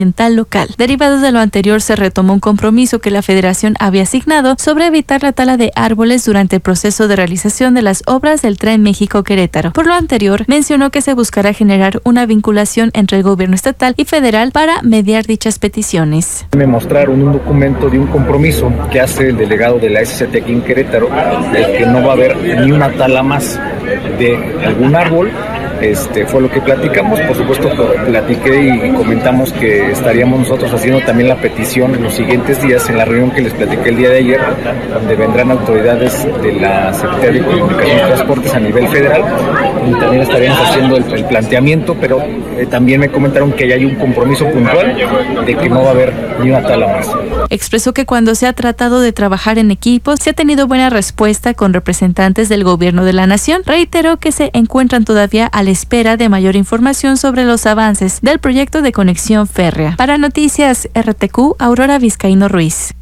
local. Derivado de lo anterior, se retomó un compromiso que la Federación había asignado sobre evitar la tala de árboles durante el proceso de realización de las obras del Tren México-Querétaro. Por lo anterior, mencionó que se buscará generar una vinculación entre el gobierno estatal y federal para mediar dichas peticiones. Me mostraron un documento de un compromiso que hace el delegado de la SCT aquí en Querétaro, de que no va a haber ni una tala más de algún árbol. Fue lo que platicamos. Por supuesto, platiqué y comentamos que estaríamos nosotros haciendo también la petición en los siguientes días, en la reunión que les platiqué el día de ayer, donde vendrán autoridades de la Secretaría de Comunicaciones y Transportes a nivel federal, y también estaríamos haciendo el planteamiento, pero también me comentaron que ya hay un compromiso puntual de que no va a haber ni una tala más. Expresó que cuando se ha tratado de trabajar en equipo, se ha tenido buena respuesta con representantes del gobierno de la nación. Reiteró que se encuentran todavía a la espera de mayor información sobre los avances del proyecto de conexión férrea. Para Noticias RTQ, Aurora Vizcaíno Ruiz.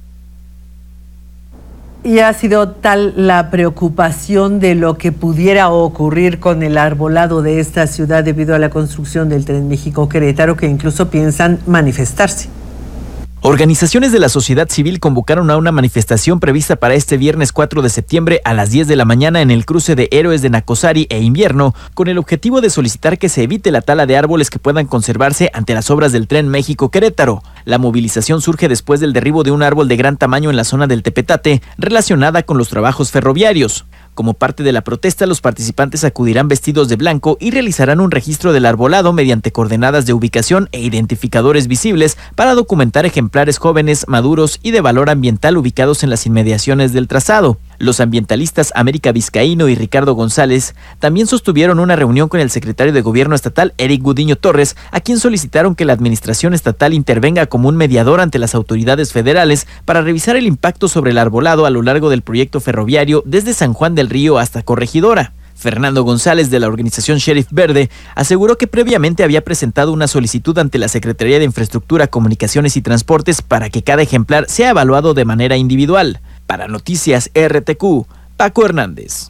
Y ha sido tal la preocupación de lo que pudiera ocurrir con el arbolado de esta ciudad debido a la construcción del Tren México-Querétaro que incluso piensan manifestarse. Organizaciones de la sociedad civil convocaron a una manifestación prevista para este viernes 4 de septiembre a las 10 de la mañana en el cruce de Héroes de Nacosari e Invierno, con el objetivo de solicitar que se evite la tala de árboles que puedan conservarse ante las obras del Tren México-Querétaro. La movilización surge después del derribo de un árbol de gran tamaño en la zona del Tepetate, relacionada con los trabajos ferroviarios. Como parte de la protesta, los participantes acudirán vestidos de blanco y realizarán un registro del arbolado mediante coordenadas de ubicación e identificadores visibles para documentar ejemplares jóvenes, maduros y de valor ambiental ubicados en las inmediaciones del trazado. Los ambientalistas América Vizcaíno y Ricardo González también sostuvieron una reunión con el secretario de Gobierno estatal, Eric Gudiño Torres, a quien solicitaron que la administración estatal intervenga como un mediador ante las autoridades federales para revisar el impacto sobre el arbolado a lo largo del proyecto ferroviario desde San Juan del Río hasta Corregidora. Fernando González, de la organización Sheriff Verde, aseguró que previamente había presentado una solicitud ante la Secretaría de Infraestructura, Comunicaciones y Transportes para que cada ejemplar sea evaluado de manera individual. Para Noticias RTQ, Paco Hernández.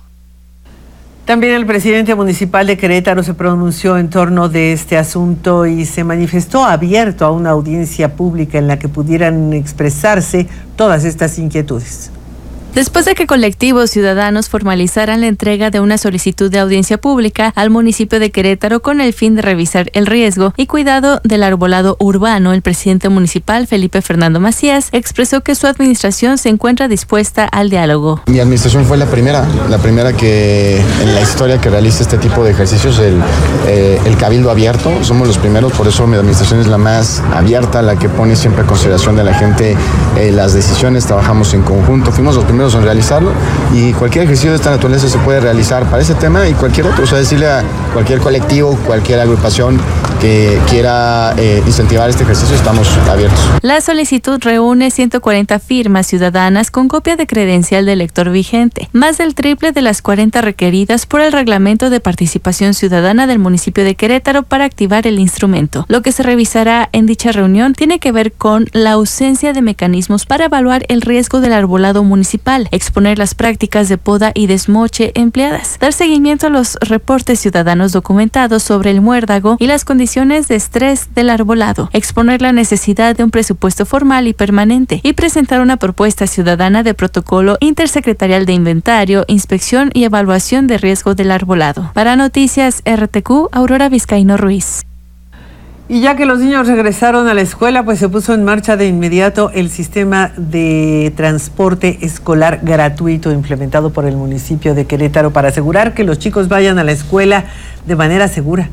También el presidente municipal de Querétaro se pronunció en torno de este asunto y se manifestó abierto a una audiencia pública en la que pudieran expresarse todas estas inquietudes. Después de que colectivos ciudadanos formalizaran la entrega de una solicitud de audiencia pública al municipio de Querétaro con el fin de revisar el riesgo y cuidado del arbolado urbano, el presidente municipal, Felipe Fernando Macías, expresó que su administración se encuentra dispuesta al diálogo. Mi administración fue la primera que en la historia que realiza este tipo de ejercicios, el cabildo abierto. Somos los primeros, por eso mi administración es la más abierta, la que pone siempre a consideración de la gente las decisiones, trabajamos en conjunto, fuimos los primeros en realizarlo y cualquier ejercicio de esta naturaleza se puede realizar para ese tema y cualquier otro, o sea, decirle a cualquier colectivo, cualquier agrupación que quiera incentivar este ejercicio, estamos abiertos. La solicitud reúne 140 firmas ciudadanas con copia de credencial de elector vigente, más del triple de las 40 requeridas por el Reglamento de Participación Ciudadana del municipio de Querétaro para activar el instrumento. Lo que se revisará en dicha reunión tiene que ver con la ausencia de mecanismos para evaluar el riesgo del arbolado municipal, exponer las prácticas de poda y desmoche empleadas, dar seguimiento a los reportes ciudadanos documentados sobre el muérdago y las condiciones de estrés del arbolado, exponer la necesidad de un presupuesto formal y permanente y presentar una propuesta ciudadana de protocolo intersecretarial de inventario, inspección y evaluación de riesgo del arbolado. Para Noticias RTQ, Aurora Vizcaíno Ruiz. Y ya que los niños regresaron a la escuela, pues se puso en marcha de inmediato el sistema de transporte escolar gratuito implementado por el municipio de Querétaro para asegurar que los chicos vayan a la escuela de manera segura.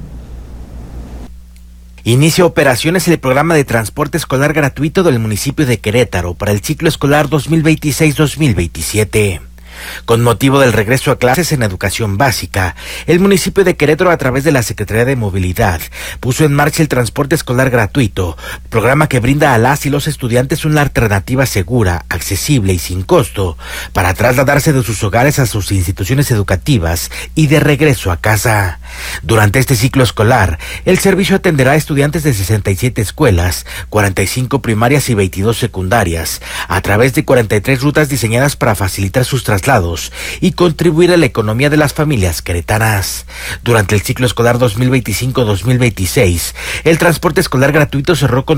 Inicia operaciones el programa de transporte escolar gratuito del municipio de Querétaro para el ciclo escolar 2026-2027. Con motivo del regreso a clases en educación básica, el municipio de Querétaro, a través de la Secretaría de Movilidad, puso en marcha el transporte escolar gratuito, programa que brinda a las y los estudiantes una alternativa segura, accesible y sin costo para trasladarse de sus hogares a sus instituciones educativas y de regreso a casa. Durante este ciclo escolar, el servicio atenderá a estudiantes de 67 escuelas, 45 primarias y 22 secundarias, a través de 43 rutas diseñadas para facilitar sus traslados y contribuir a la economía de las familias queretanas. Durante el ciclo escolar 2025-2026, el transporte escolar gratuito cerró con